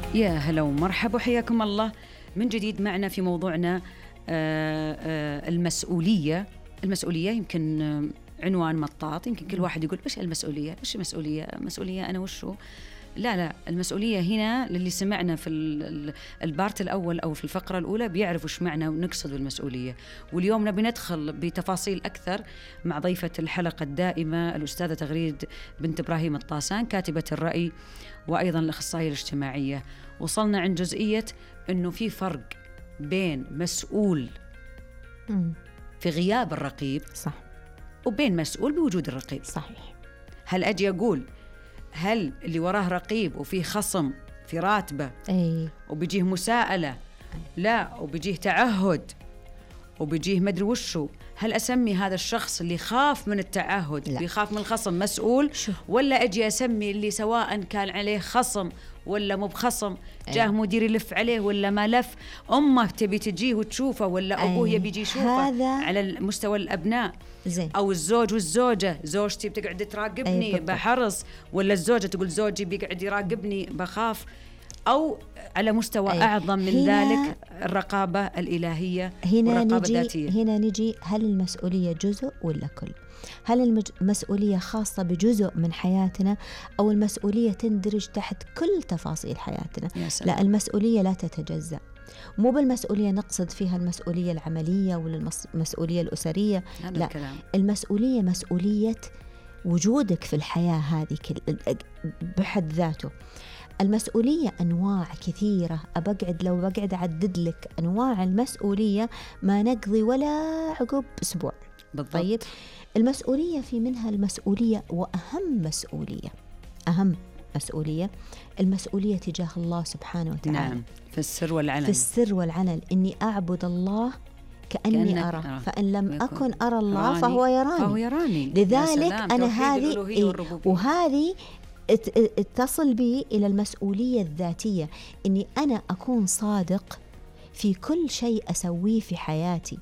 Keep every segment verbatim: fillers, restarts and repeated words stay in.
يا هلا ومرحبا وحياكم الله من جديد معنا في موضوعنا المسؤولية. المسؤولية يمكن عنوان مطاط، يمكن كل واحد يقول إيش المسؤولية؟ إيش المسؤولية؟ مسؤولية أنا وشو؟ لا لا المسؤولية هنا للي سمعنا في البارت الأول أو في الفقرة الأولى بيعرفوا إيش معنى ونقصد بالمسؤولية. واليوم نبي ندخل بتفاصيل أكثر مع ضيفة الحلقة الدائمة الأستاذة تغريد بنت إبراهيم الطاسان، كاتبة الرأي وأيضا الأخصائية الاجتماعية. وصلنا عند جزئية أنه في فرق بين مسؤول في غياب الرقيب صح وبين مسؤول بوجود الرقيب. صحيح. هل أجي أقول هل اللي وراه رقيب وفيه خصم في راتبه أي. وبيجيه مساءلة لا وبيجيه تعهد وبيجيه مدري وشو، هل أسمي هذا الشخص اللي خاف من التعهد لا. بيخاف من الخصم مسؤول شو. ولا أجي أسمي اللي سواء كان عليه خصم ولا مو بخصم، جاه أي. مدير يلف عليه ولا ما لف، أمه تبي تجيه وتشوفه ولا أبوه أي. يبي يجي يشوفه هذا على مستوى الأبناء زين. أو الزوج والزوجة، زوجتي بتقعد تراقبني أي بحرص، ولا الزوجة تقول زوجي بيقعد يراقبني بخاف، أو على مستوى أي. أعظم من ذلك الرقابة الإلهية والرقابة الذاتية. هنا نجي هل المسؤولية جزء ولا كل؟ هل المسؤولية خاصة بجزء من حياتنا أو المسؤولية تندرج تحت كل تفاصيل حياتنا؟ لا، المسؤولية لا تتجزأ. مو بالمسؤولية نقصد فيها المسؤولية العملية ولا المسؤولية الأسرية، لا الكلام. المسؤولية مسؤولية وجودك في الحياة هذه بحد ذاته. المسؤولية أنواع كثيرة، أبقعد لو بقعد أعدد لك أنواع المسؤولية ما نقضي ولا عقب أسبوع. بالضبط. طيب المسؤولية في منها المسؤولية وأهم مسؤولية أهم مسؤولية المسؤولية تجاه الله سبحانه وتعالى. نعم، في السر والعلن. في السر والعلن إني أعبد الله كأني أرى، أرى. فإن لم يكون. أكن أرى الله راني. فهو يراني, فهو يراني. لذلك أنا هذه إيه وهذه اتصل بي إلى المسؤولية الذاتية، إني أنا أكون صادق في كل شيء أسويه في حياتي،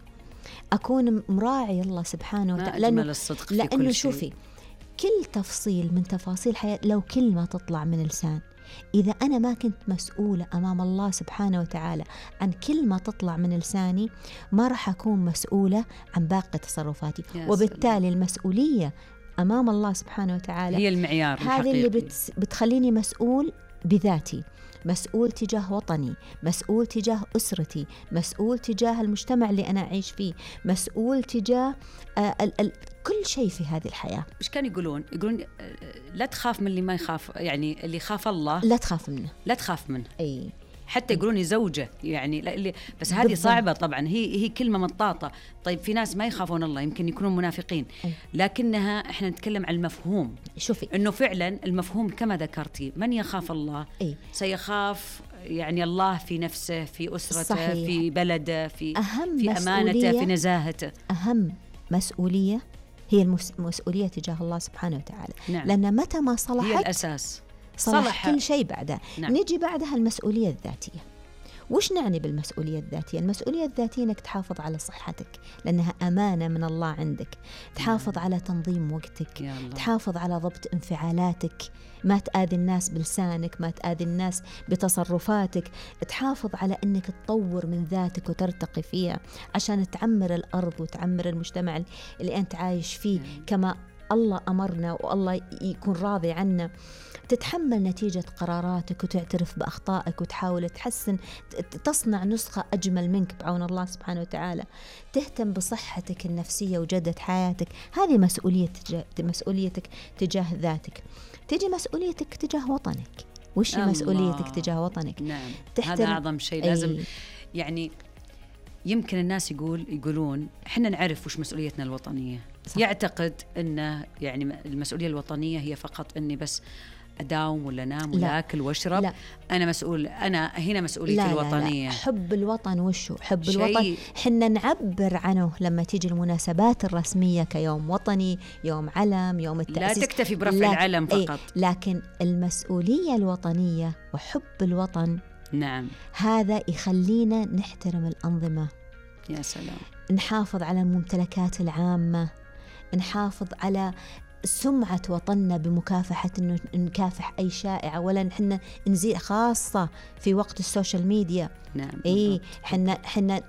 أكون مراعي الله سبحانه وتعالى. لأنه, الصدق لأنه في كل شوفي شيء. كل تفصيل من تفاصيل حياة، لو كلمة تطلع من لسان، إذا أنا ما كنت مسؤولة أمام الله سبحانه وتعالى عن كلمة تطلع من لساني، ما راح أكون مسؤولة عن باقي تصرفاتي. وبالتالي سلام. المسؤولية أمام الله سبحانه وتعالى هي المعيار هذه اللي بت بتخليني مسؤول بذاتي، مسؤول تجاه وطني، مسؤول تجاه أسرتي، مسؤول تجاه المجتمع اللي أنا أعيش فيه، مسؤول تجاه آه ال ال كل شيء في هذه الحياة. إيش كانوا يقولون؟ يقولون لا تخاف من اللي ما يخاف، يعني اللي خاف الله لا تخاف منه، لا تخاف منه. أي. حتى يقولون زوجة يعني لا اللي بس هذه صعبة طبعا، هي هي كلمة مطاطة. طيب في ناس ما يخافون الله، يمكن يكونون منافقين، أي. لكنها احنا نتكلم عن المفهوم. شوفي انه فعلا المفهوم كما ذكرتي، من يخاف الله أي. سيخاف يعني الله في نفسه، في أسرته، صحيح. في بلده، في أهم في أمانته، في نزاهته. أهم مسؤولية هي المسؤولية تجاه الله سبحانه وتعالى. نعم. لأن متى ما صلحت هي الأساس، صلح, صلح كل شيء بعدها. نعم. نجي بعدها المسؤولية الذاتية. وش نعني بالمسؤولية الذاتية؟ المسؤولية الذاتية أنك تحافظ على صحتك لأنها أمانة من الله عندك، تحافظ نعم. على تنظيم وقتك، تحافظ على ضبط انفعالاتك، ما تآذي الناس بلسانك، ما تآذي الناس بتصرفاتك، تحافظ على أنك تطور من ذاتك وترتقي فيها عشان تعمر الأرض وتعمر المجتمع اللي أنت عايش فيه. نعم. كما الله أمرنا والله يكون راضي عنا. تتحمل نتيجة قراراتك وتعترف بأخطائك وتحاول تحسن، تصنع نسخة أجمل منك بعون الله سبحانه وتعالى. تهتم بصحتك النفسية وجودة حياتك، هذه مسؤولية تجاه مسؤوليتك تجاه ذاتك. تجي مسؤوليتك تجاه وطنك. وش مسؤوليتك تجاه وطنك؟ نعم. هذا أعظم شيء. لازم أي. يعني يمكن الناس يقول يقولون إحنا نعرف وش مسؤوليتنا الوطنية. صح. يعتقد أن يعني المسؤولية الوطنية هي فقط أني بس أداوم ولا نام ولا أكل واشرب. لا. أنا مسؤول، أنا هنا مسؤوليتي لا الوطنية. لا لا. حب الوطن وشو؟ حب شيء. الوطن حنا نعبر عنه لما تيجي المناسبات الرسمية كيوم وطني، يوم علم، يوم التأسيس. لا تكتفي برفع العلم فقط. ايه. لكن المسؤولية الوطنية وحب الوطن نعم هذا يخلينا نحترم الأنظمة. يا سلام. نحافظ على الممتلكات العامة، نحافظ على سمعة وطننا بمكافحة إنه نكافح أي شائعة، ولا نحن نزيد خاصة في وقت السوشيال ميديا. نعم. إيه حنا حنا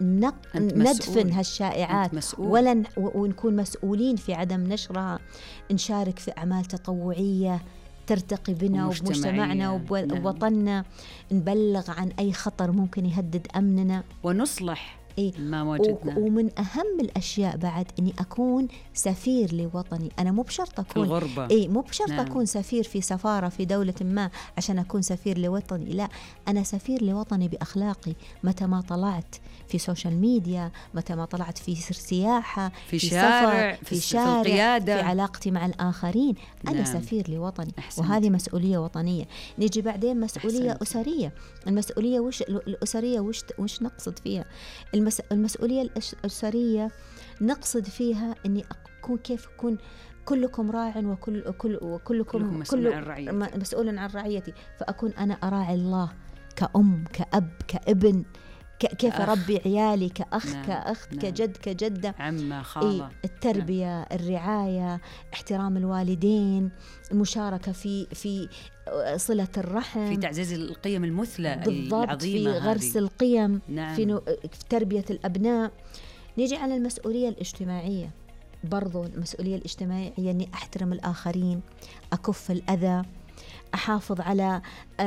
ندفن هالشائعات ولا ن... ونكون مسؤولين في عدم نشرها. نشارك في أعمال تطوعية ترتقي بنا وبمجتمعنا وبوطننا. نعم. نبلغ عن أي خطر ممكن يهدد أمننا ونصلح إيه؟ ما وجدنا. ومن أهم الأشياء بعد إني أكون سفير لوطني. أنا مو بشرط أكون في الغربة. إيه مو بشرط نعم. أكون سفير في سفارة في دولة ما عشان أكون سفير لوطني، لا، أنا سفير لوطني بأخلاقي. متى ما طلعت في سوشيال ميديا، متى ما طلعت في سياحة، في, في شارع، في, في شارع، في, القيادة، في علاقتي مع الآخرين، أنا نعم. سفير لوطني. أحسنت. وهذه مسؤولية وطنية. نيجي بعدين مسؤولية أحسنت. أسرية. المسؤولية وش الأسرية وش وش نقصد فيها؟ المس... المسؤولية الأسرية نقصد فيها إني أكون كيف أكون كلكم راع وكل كل وكلكم مسؤول عن رعيتي. مسؤول عن رعيتي، فأكون أنا أراعي الله كأم كأب كابن، كيف أربي عيالي كأخ نعم. كأخت نعم. كجد كجدة عمة خالة. إيه التربية نعم. الرعاية، احترام الوالدين، المشاركة في في صلة الرحم، في تعزيز القيم المثلى العظيمة، في غرس هذه. القيم نعم. في, نو... في تربية الأبناء. نيجي على المسؤولية الاجتماعية. برضو المسؤولية الاجتماعية أني أحترم الآخرين، أكف الأذى، أحافظ على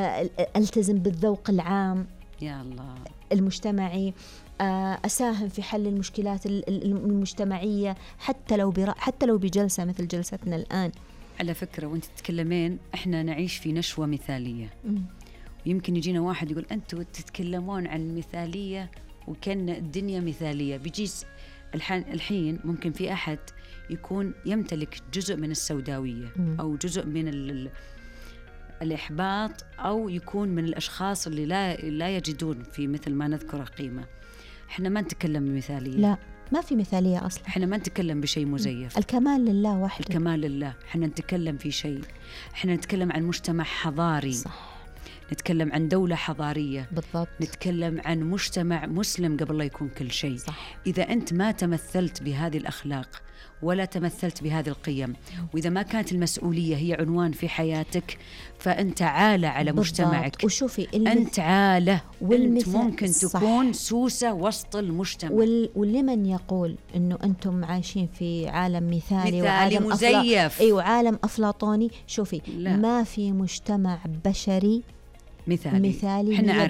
ألتزم بالذوق العام يا الله المجتمعي، أساهم في حل المشكلات المجتمعية حتى لو برا حتى لو بجلسة مثل جلستنا الآن. على فكرة وانت تتكلمين احنا نعيش في نشوة مثالية. م. يمكن يجينا واحد يقول أنتوا تتكلمون عن مثالية وكان الدنيا مثالية. بيجيز الحين ممكن في أحد يكون يمتلك جزء من السوداوية م. أو جزء من ال الإحباط، أو يكون من الأشخاص اللي لا لا يجدون في مثل ما نذكره قيمة. إحنا ما نتكلم بمثالية، لا ما في مثالية أصلا. إحنا ما نتكلم بشيء مزيف، الكمال لله وحده، الكمال لله. إحنا نتكلم في شيء، إحنا نتكلم عن مجتمع حضاري صح. نتكلم عن دولة حضارية بالضبط. نتكلم عن مجتمع مسلم قبل لا يكون كل شيء صح. إذا أنت ما تمثلت بهذه الأخلاق ولا تمثلت بهذه القيم، وإذا ما كانت المسؤولية هي عنوان في حياتك، فأنت عالة على بالضبط. مجتمعك. وشوفي أنت عالة، أنت ممكن صح. تكون سوسة وسط المجتمع. وال... ولمن يقول أنه أنتم عايشين في عالم مثالي, مثالي وعالم مزيف أفلا... أي وعالم أفلاطوني، شوفي لا. ما في مجتمع بشري مثالي, مثالي